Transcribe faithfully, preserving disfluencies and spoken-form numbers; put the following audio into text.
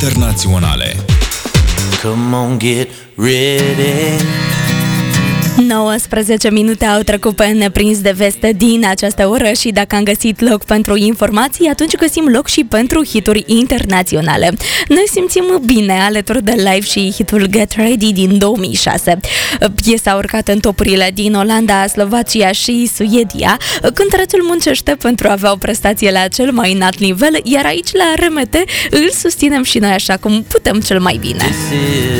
internaționale. Come on, get ready. nouăsprezece minute au trecut pe neprins de veste din această oră și dacă am găsit loc pentru informații, atunci găsim loc și pentru hituri internaționale. Noi simțim bine alături de Live și hitul Get Ready din două mii șase. Piesa a urcat în topurile din Olanda, Slovacia și Suedia. Cântărețul muncește pentru a avea o prestație la cel mai înalt nivel, iar aici la R M T îl susținem și noi așa cum putem cel mai bine.